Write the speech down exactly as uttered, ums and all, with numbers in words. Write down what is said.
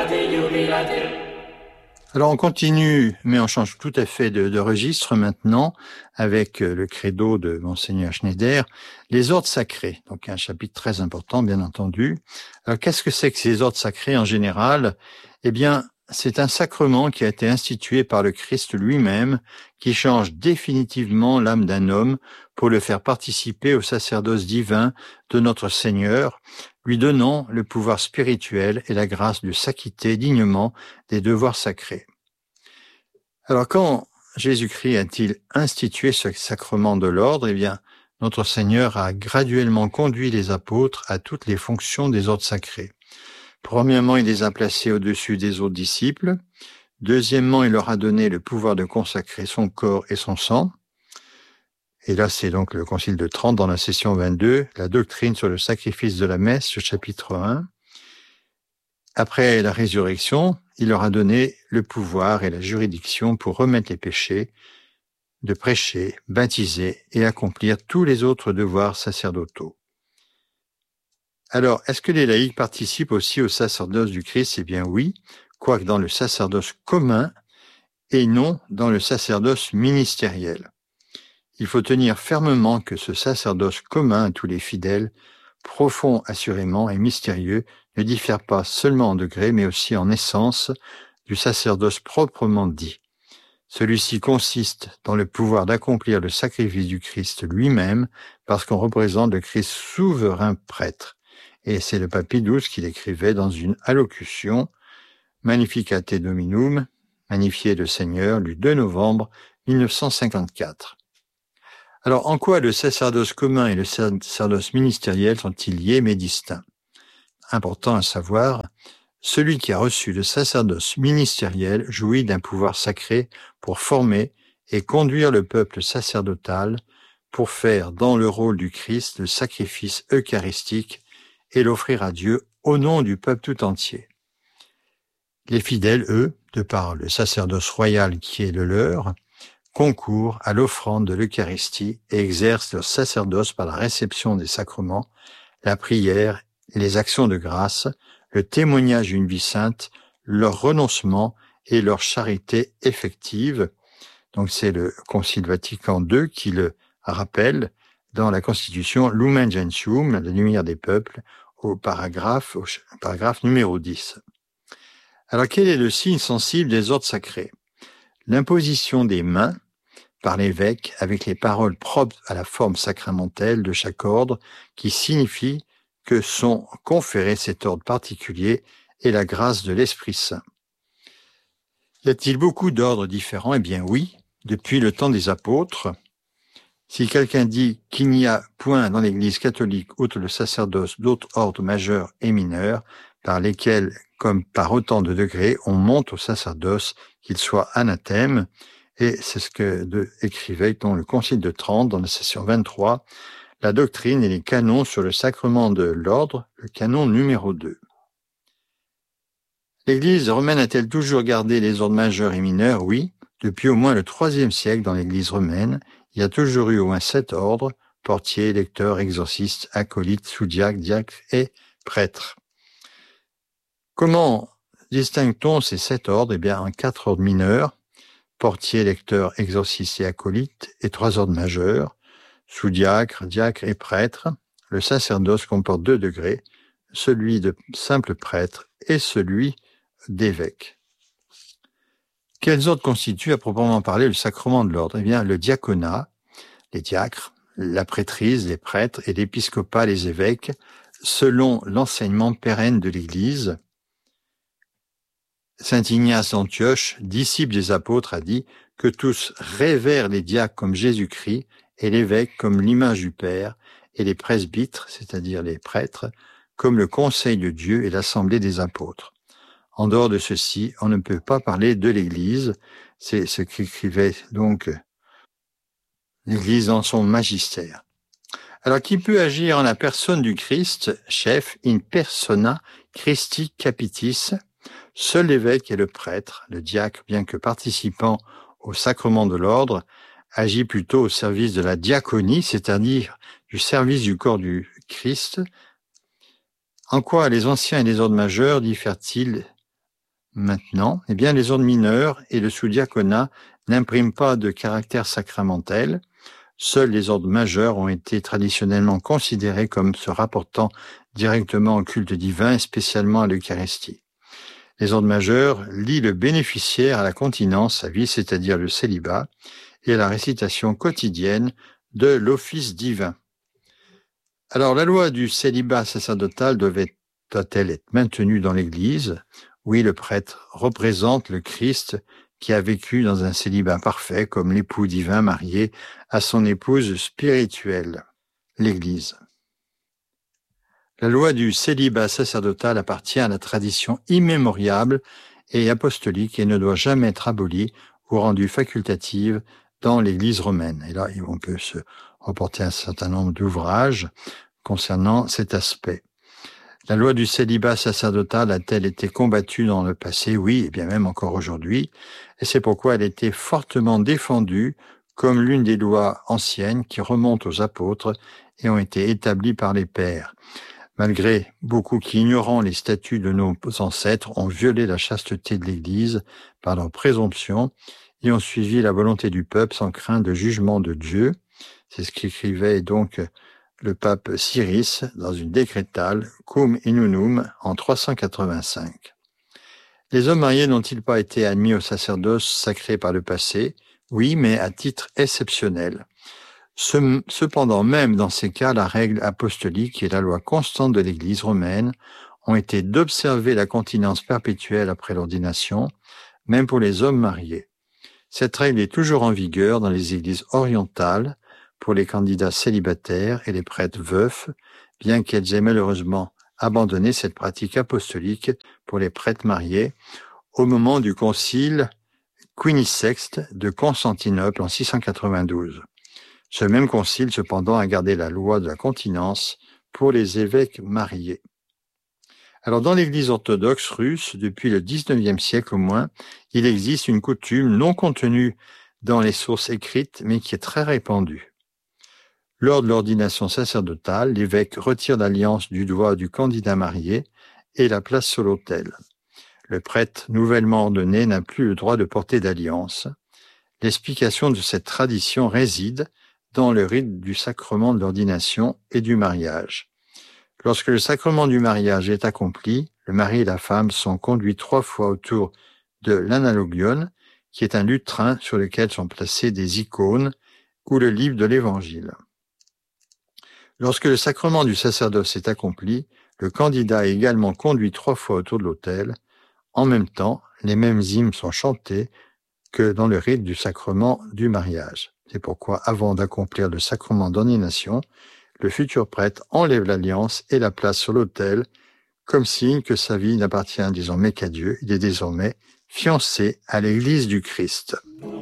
Alors on continue, mais on change tout à fait de, de registre maintenant avec le credo de Monseigneur Schneider, les ordres sacrés. Donc un chapitre très important, bien entendu. Alors qu'est-ce que c'est que ces ordres sacrés en général? Eh bien, c'est un sacrement qui a été institué par le Christ lui-même, qui change définitivement l'âme d'un homme pour le faire participer au sacerdoce divin de notre Seigneur, lui donnant le pouvoir spirituel et la grâce de s'acquitter dignement des devoirs sacrés. Alors, quand Jésus-Christ a-t-il institué ce sacrement de l'ordre? Eh bien, notre Seigneur a graduellement conduit les apôtres à toutes les fonctions des ordres sacrés. Premièrement, il les a placés au-dessus des autres disciples. Deuxièmement, il leur a donné le pouvoir de consacrer son corps et son sang. Et là, c'est donc le Concile de Trente dans la session vingt-deux, la doctrine sur le sacrifice de la messe, le chapitre un. Après la résurrection, il leur a donné le pouvoir et la juridiction pour remettre les péchés, de prêcher, baptiser et accomplir tous les autres devoirs sacerdotaux. Alors, est-ce que les laïcs participent aussi au sacerdoce du Christ? Eh bien oui, quoique dans le sacerdoce commun et non dans le sacerdoce ministériel. Il faut tenir fermement que ce sacerdoce commun à tous les fidèles, profond assurément et mystérieux, ne diffère pas seulement en degré, mais aussi en essence du sacerdoce proprement dit. Celui-ci consiste dans le pouvoir d'accomplir le sacrifice du Christ lui-même, parce qu'on représente le Christ souverain prêtre. Et c'est le pape Pie douze qui l'écrivait dans une allocution, Magnificat Dominum, magnifié le Seigneur, du deux novembre mille neuf cent cinquante-quatre. Alors, en quoi le sacerdoce commun et le sacerdoce ministériel sont-ils liés mais distincts? Important à savoir, celui qui a reçu le sacerdoce ministériel jouit d'un pouvoir sacré pour former et conduire le peuple sacerdotal pour faire dans le rôle du Christ le sacrifice eucharistique et l'offrir à Dieu au nom du peuple tout entier. Les fidèles, eux, de par le sacerdoce royal qui est le leur, concourent à l'offrande de l'Eucharistie et exercent leur sacerdoce par la réception des sacrements, la prière, les actions de grâce, le témoignage d'une vie sainte, leur renoncement et leur charité effective. Donc c'est le Concile Vatican deux qui le rappelle dans la Constitution Lumen Gentium, la lumière des peuples, au paragraphe, au paragraphe numéro dix. Alors quel est le signe sensible des ordres sacrés? L'imposition des mains par l'évêque avec les paroles propres à la forme sacramentelle de chaque ordre qui signifie que sont conférés cet ordre particulier et la grâce de l'Esprit Saint. Y a-t-il beaucoup d'ordres différents? Eh bien oui, depuis le temps des apôtres. Si quelqu'un dit qu'il n'y a point dans l'Église catholique, outre le sacerdoce, d'autres ordres majeurs et mineurs, par lesquels, comme par autant de degrés, on monte au sacerdoce, qu'il soit anathème, et c'est ce que de, écrivait dans le Concile de Trente, dans la session vingt-trois, la doctrine et les canons sur le sacrement de l'ordre, le canon numéro deux. L'Église romaine a-t-elle toujours gardé les ordres majeurs et mineurs? Oui, depuis au moins le troisième siècle dans l'Église romaine, il y a toujours eu au moins sept ordres, portiers, lecteurs, exorcistes, acolytes, sous-diacres, diacres et prêtres. Comment distingue-t-on ces sept ordres? Eh bien, en quatre ordres mineurs, portiers, lecteurs, exorcistes et acolytes, et trois ordres majeurs, sous-diacre, diacre et prêtre. Le sacerdoce comporte deux degrés, celui de simple prêtre et celui d'évêque. Quels ordres constituent à proprement parler le sacrement de l'ordre? Eh bien, le diaconat, les diacres, la prêtrise, les prêtres et l'épiscopat, les évêques, selon l'enseignement pérenne de l'Église. Saint Ignace d'Antioche, disciple des apôtres, a dit que tous révèrent les diacres comme Jésus-Christ et l'évêque comme l'image du Père, et les presbytres, c'est-à-dire les prêtres, comme le conseil de Dieu et l'assemblée des apôtres. En dehors de ceci, on ne peut pas parler de l'Église. C'est ce qu'écrivait donc l'Église dans son magistère. Alors, qui peut agir en la personne du Christ, chef, in persona Christi capitis? Seul l'évêque et le prêtre, le diacre, bien que participant au sacrement de l'ordre, agit plutôt au service de la diaconie, c'est-à-dire du service du corps du Christ. En quoi les anciens et les ordres majeurs diffèrent-ils Maintenant, eh bien, les ordres mineurs et le sous-diaconat n'impriment pas de caractère sacramentel. Seuls les ordres majeurs ont été traditionnellement considérés comme se rapportant directement au culte divin et spécialement à l'Eucharistie. Les ordres majeurs lient le bénéficiaire à la continence à vie, c'est-à-dire le célibat, et à la récitation quotidienne de l'office divin. Alors, la loi du célibat sacerdotal devait, doit-elle être maintenue dans l'Église? Oui, le prêtre représente le Christ qui a vécu dans un célibat parfait comme l'époux divin marié à son épouse spirituelle, l'Église. La loi du célibat sacerdotal appartient à la tradition immémoriale et apostolique et ne doit jamais être abolie ou rendue facultative dans l'Église romaine. Et là, on peut se reporter un certain nombre d'ouvrages concernant cet aspect. La loi du célibat sacerdotal a-t-elle été combattue dans le passé? Oui, et bien même encore aujourd'hui. Et c'est pourquoi elle a été fortement défendue comme l'une des lois anciennes qui remontent aux apôtres et ont été établies par les pères. Malgré beaucoup qui, ignorant les statuts de nos ancêtres, ont violé la chasteté de l'Église par leur présomption et ont suivi la volonté du peuple sans crainte de jugement de Dieu. C'est ce qu'écrivait donc le pape Cyrus dans une décrétale Cum Inunum en trois cent quatre-vingt-cinq. Les hommes mariés n'ont-ils pas été admis au sacerdoce sacré par le passé? Oui, mais à titre exceptionnel. Cependant, même dans ces cas, la règle apostolique et la loi constante de l'Église romaine ont été d'observer la continence perpétuelle après l'ordination, même pour les hommes mariés. Cette règle est toujours en vigueur dans les églises orientales pour les candidats célibataires et les prêtres veufs, bien qu'elles aient malheureusement abandonné cette pratique apostolique pour les prêtres mariés au moment du concile Quinisexte de Constantinople en six cent quatre-vingt-douze. Ce même concile, cependant, a gardé la loi de la continence pour les évêques mariés. Alors, dans l'Église orthodoxe russe, depuis le dix-neuvième siècle au moins, il existe une coutume non contenue dans les sources écrites, mais qui est très répandue. Lors de l'ordination sacerdotale, l'évêque retire l'alliance du doigt du candidat marié et la place sur l'autel. Le prêtre nouvellement ordonné n'a plus le droit de porter d'alliance. L'explication de cette tradition réside dans le rite du sacrement de l'ordination et du mariage. Lorsque le sacrement du mariage est accompli, le mari et la femme sont conduits trois fois autour de l'analogion, qui est un lutrin sur lequel sont placées des icônes ou le livre de l'Évangile. Lorsque le sacrement du sacerdoce est accompli, le candidat est également conduit trois fois autour de l'autel. En même temps, les mêmes hymnes sont chantés que dans le rite du sacrement du mariage. C'est pourquoi, avant d'accomplir le sacrement d'ordination, le futur prêtre enlève l'alliance et la place sur l'autel, comme signe que sa vie n'appartient désormais qu'à Dieu. Il est désormais fiancé à l'Église du Christ.